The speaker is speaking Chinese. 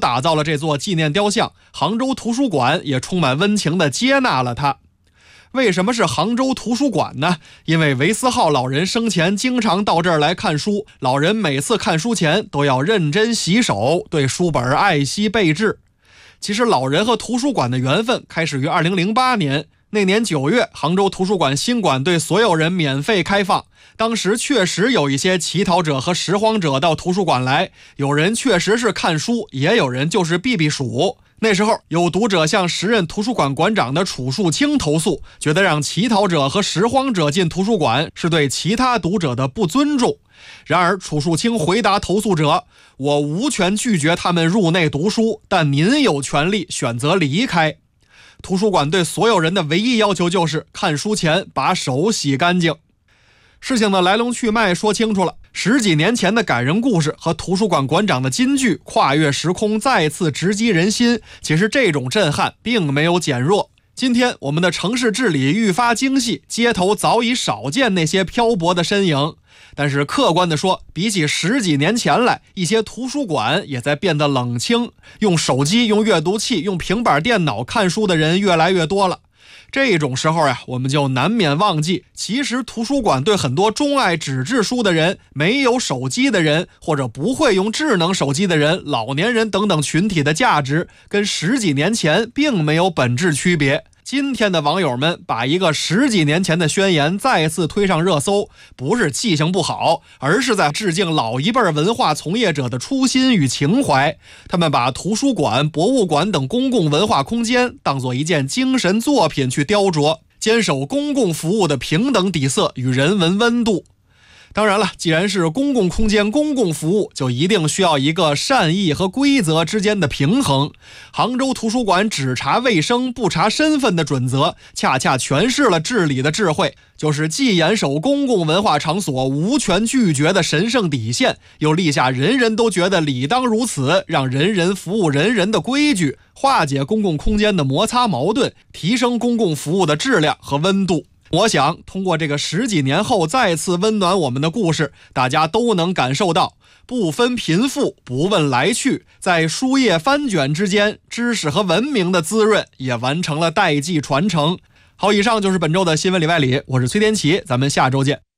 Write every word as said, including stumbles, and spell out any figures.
打造了这座纪念雕像，杭州图书馆也充满温情地接纳了它。为什么是杭州图书馆呢？因为韦思浩老人生前经常到这儿来看书，老人每次看书前都要认真洗手，对书本爱惜备至。其实老人和图书馆的缘分开始于二零零八年，那年九月，杭州图书馆新馆对所有人免费开放。当时确实有一些乞讨者和拾荒者到图书馆来，有人确实是看书，也有人就是避避暑。那时候有读者向时任图书馆馆长的楚树清投诉，觉得让乞讨者和拾荒者进图书馆是对其他读者的不尊重。然而楚树清回答投诉者，我无权拒绝他们入内读书，但您有权利选择离开。图书馆对所有人的唯一要求就是看书前把手洗干净。事情的来龙去脉说清楚了，十几年前的感人故事和图书馆馆长的金句跨越时空，再次直击人心。其实这种震撼并没有减弱。今天我们的城市治理愈发精细，街头早已少见那些漂泊的身影。但是客观地说，比起十几年前来，一些图书馆也在变得冷清，用手机、用阅读器、用平板电脑看书的人越来越多了。这种时候呀，我们就难免忘记，其实图书馆对很多钟爱纸质书的人、没有手机的人，或者不会用智能手机的人、老年人等等群体的价值，跟十几年前并没有本质区别。今天的网友们把一个十几年前的宣言再次推上热搜，不是记性不好，而是在致敬老一辈文化从业者的初心与情怀。他们把图书馆、博物馆等公共文化空间当作一件精神作品去雕琢，坚守公共服务的平等底色与人文温度。当然了，既然是公共空间、公共服务，就一定需要一个善意和规则之间的平衡。杭州图书馆只查卫生不查身份的准则，恰恰诠释了治理的智慧，就是既严守公共文化场所无权拒绝的神圣底线，又立下人人都觉得理当如此，让人人服务人人的规矩，化解公共空间的摩擦矛盾，提升公共服务的质量和温度。我想通过这个十几年后再次温暖我们的故事，大家都能感受到不分贫富，不问来去，在书页翻卷之间，知识和文明的滋润也完成了代际传承。好，以上就是本周的新闻里外里，我是崔天琪，咱们下周见。